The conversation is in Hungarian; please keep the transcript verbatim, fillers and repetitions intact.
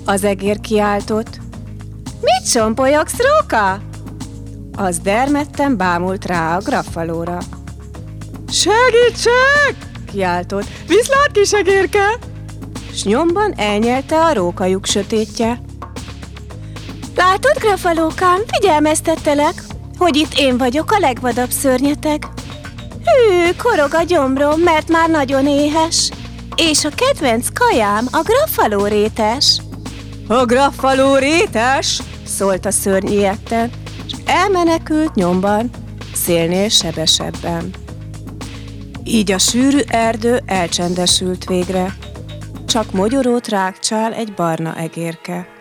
Az egér kiáltott. Mit csompologsz, róka? Az dermedten bámult rá a graffalóra. Segítség! Kiáltott. Viszlát, kis egérke! S nyomban elnyelte a róka lyuk sötétje. Látod, graffalókám, figyelmeztettelek, hogy itt én vagyok a legvadabb szörnyeteg. Hű, korog a gyomrom, mert már nagyon éhes, és a kedvenc kajám a graffaló rétes. A graffaló rétes? Szólt a szörny ijedten, és elmenekült nyomban, szélnél sebesebben. Így a sűrű erdő elcsendesült végre, csak mogyorót rágcsál egy barna egérke.